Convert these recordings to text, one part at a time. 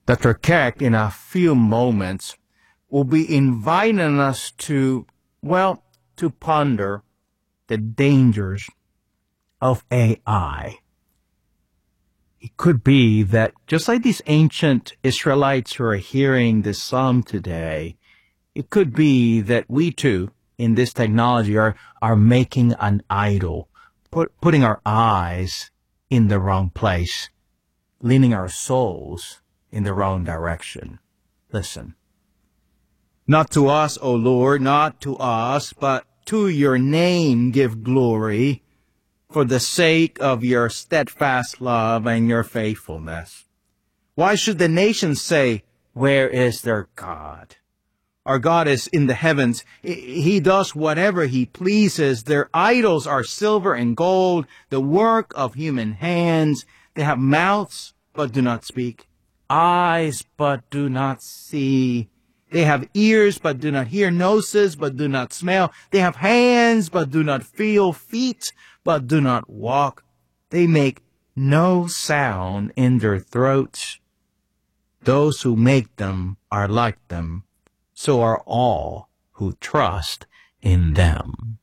Dr. Keck, in a few moments, will be inviting us to ponder the dangers of AI. It could be that just like these ancient Israelites who are hearing this psalm today, it could be that we too, in this technology, are making an idol, putting our eyes in the wrong place, leaning our souls in the wrong direction. Listen. Not to us, O Lord, not to us, but to your name give glory, for the sake of your steadfast love and your faithfulness. Why should the nations say, where is their God? Our God is in the heavens. He does whatever he pleases. Their idols are silver and gold, the work of human hands. They have mouths, but do not speak, eyes, but do not see. They have ears, but do not hear, noses, but do not smell. They have hands, but do not feel, feet, but do not walk. They make no sound in their throats. Those who make them are like them. So are all who trust in them.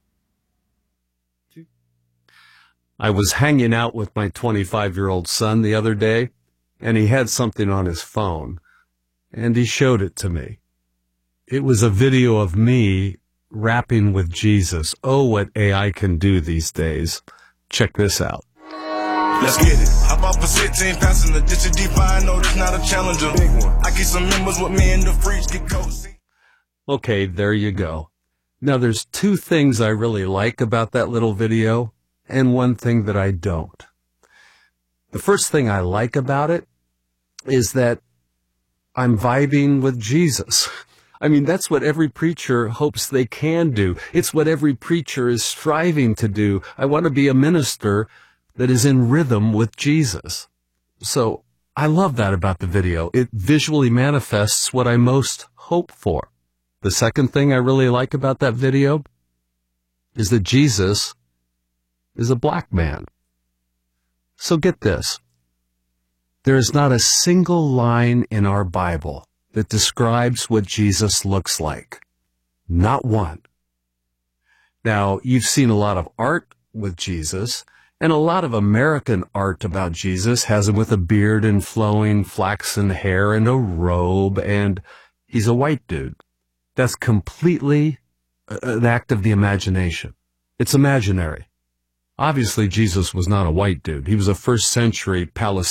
I was hanging out with my 25-year-old son the other day, and he had something on his phone, and he showed it to me. It was a video of me rapping with Jesus. Oh, what AI can do these days. Check this out. Let's get it. Hop off for 16, passing the ditch of D5. No, that's not a challenger. Big one. I keep some members with me in the freeze. Get cozy. Okay, there you go. Now, there's two things I really like about that little video, and one thing that I don't. The first thing I like about it is that I'm vibing with Jesus. I mean, that's what every preacher hopes they can do. It's what every preacher is striving to do. I want to be a minister that is in rhythm with Jesus. So I love that about the video. It visually manifests what I most hope for. The second thing I really like about that video is that Jesus is a black man. So get this. There is not a single line in our Bible that describes what Jesus looks like. Not one. Now, you've seen a lot of art with Jesus, and a lot of American art about Jesus has him with a beard and flowing flaxen hair and a robe, and he's a white dude. That's completely an act of the imagination. It's imaginary. Obviously, Jesus was not a white dude. He was a first-century Palestinian